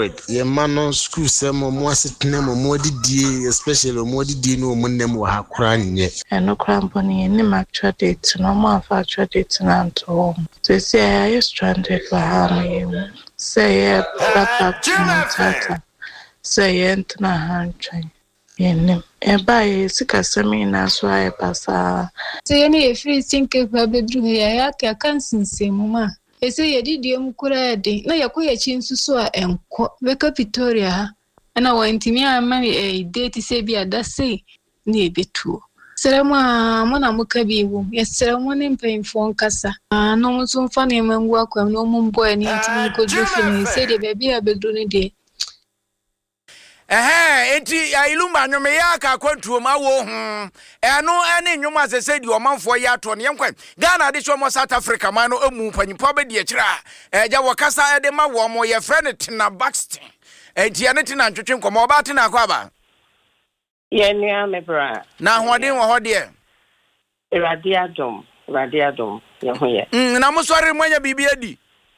it. Ye man school some more sitting more didi, especially more didi no munem wa hakran yet. And no crampony any actual date, no more actual date and home. So say I is stranded for harming. Say back to my tata. Say ent na hantrain. Yenim. By Sikasami na swai pasa. Say any free think of a bedroom here, I can't see mama. I say a didium curade. No, you're quite a chin to swear and wake Victoria. And I went to me and marry a date to say be a da say, near be true. Serama, Mona Mukabi, yes, ceremony paying for Casa. No one so funny and work when no moon boy and eating good different. Say the baby a bedroom day. Enti ilumba nyome yaka kwantu ma wo eno ene nyoma se said your man for ya to ne nkwan Ghana de shomo South Africa man no emu panyimpa be de kira eja wakasa de ma wo mo ye friend Tina Baxton enti ene Tina ntwetwe nkomo oba Tina akwaba ye nua mebra na hoden wo hode radiadom ye ho ye na mo sori mo nya bibia di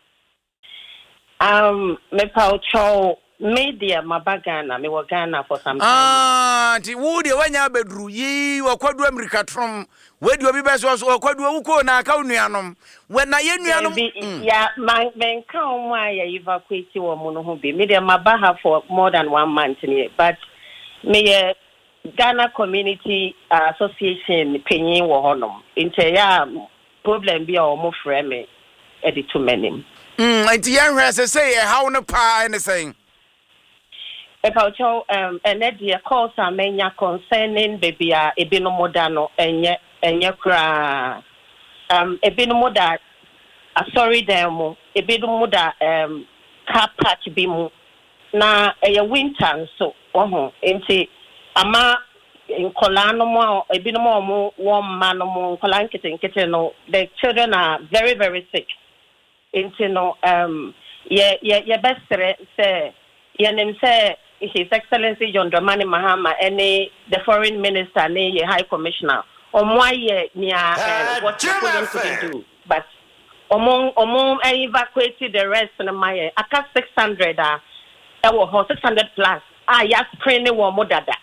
me pa cho media mabagana me Ghana for some time. Ti wudi wanya bedru yi wakwadu America trom wedi obi beso so wakwadu wuko na aka nuanom we na ye nuanom ya men kan wa ya evacuate wo mu no ho be media mabaha for more than 1 month ni but me Ghana Community Association penyin wo honom inte ya problem bi o mo frɛ me edito manim anti yan hwese say how no pa anything about the calls are many concerning baby ebino modano enye kra ebino moda sorry demo ebino moda car patch bimu na winter so enti ama nkolano mo ebino mo warm man mo nkolan kete no the children are very very sick enti no ye best say yenim say His Excellency John Dramani Mahama and the Foreign Minister and the High Commissioner. Why what Napoleon couldn't do. But among I evacuated the rest of my 600 600 plus. Yes, training one more dada.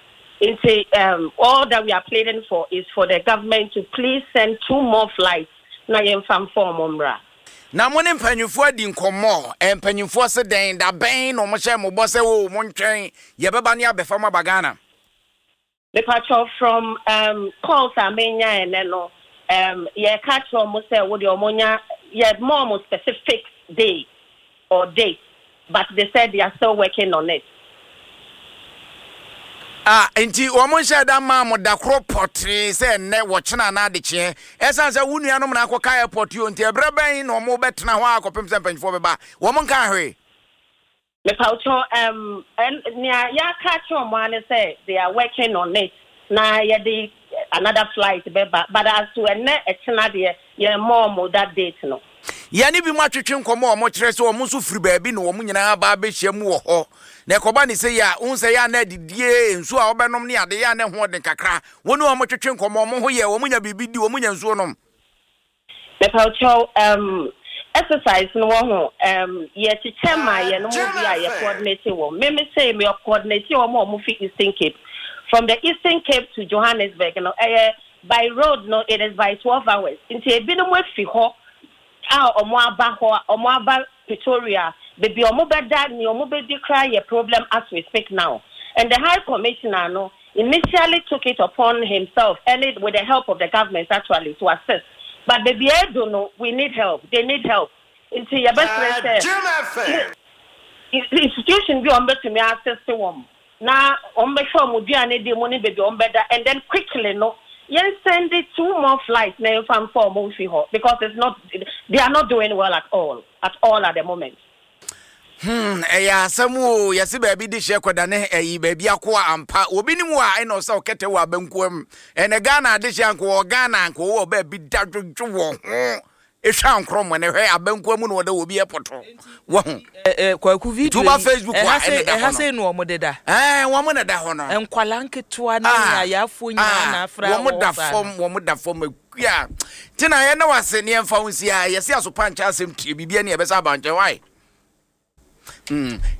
All that we are pleading for is for the government to please send 2 more flights. Na yemfam form omra. Na mo ne mpanyufo adi nkomo mpanyufo se den da ben no mo hye mo bose wo mo ntwen ye beba ne abefa ma bagana the patcho from calls amenya eneno ye catch mo say wo de omonya ye more specific day or date but they said they are still working on it. Enti wo mo hye da ma mo da kropotre se ne wo chena na de che esan se wunuanom na akoka airport yo nti ebreben no mo betena ho akopem se mpanyfo beba wo mo nka hwe me paucho and ya catch on one say they are working on it na ye the another flight beba but as to ene etena de ye more that date no yani bi mo atwetwe nkomo mo kire se wo mo so firi baabi no wo mo nyina ba be hye mu wo ho na ekoba ni se ya unse ya na didie nsu a obenom ne ade ya na ho de kakra wonu wo mo twetwe nkomo mo ho ye wo mo nya bibidi wo mo nya nsu nom the paucho exercise no ho ye chichema ye no mo bia ye coordinate wo me say me coordinate wo mo fi Eastern Cape from the Eastern Cape to Johannesburg no by road no it is by 12 hours into e bi no mo fi ho omo aba Pretoria baby omo beda ni omo be declare your problem as we speak now and the High Commissioner no initially took it upon himself and it with the help of the government actually to assist but baby I don't know we need help they need help into your best friend institution be on to me access to one now on be sure mo duane de money baby on beda and then quickly no yes send it 2 more flights now from 4 months because they are not doing well at all at the moment. Eya samu yesi baby di she koda ne eyi baby akwa ampa obi ni mu a eno so kete wa bankuam ene Ghana de she anko Ghana anko wo baby dadwodwo wo ho ehwa nkrom ne hwe abankuam no da obi epoto wo ho kwaku video tuba Facebook wa ene da ha say no omo deda wo mo na da ho no enkwalanke toa na ya afo nyina na afra wo mo da fom ya tina ye na wase ne emfa hunsi ya yesi aso pancha asem tie bibia ne e besa banche why